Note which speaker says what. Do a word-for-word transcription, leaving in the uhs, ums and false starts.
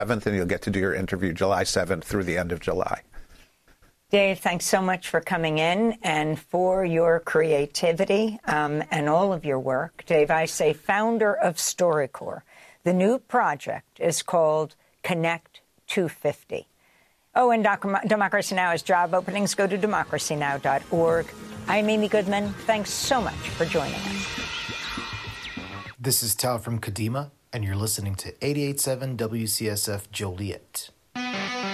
Speaker 1: seventh, and you'll get to do your interview July seventh through the end of July.
Speaker 2: Dave, thanks so much for coming in and for your creativity um, and all of your work. Dave Isay, founder of StoryCorps. The new project is called Connect two fifty. Oh, and Democracy Now! Has job openings. Go to democracy now dot org. I'm Amy Goodman. Thanks so much for joining us.
Speaker 3: This is Tal from Kadima, and you're listening to eighty-eight point seven W C S F Joliet.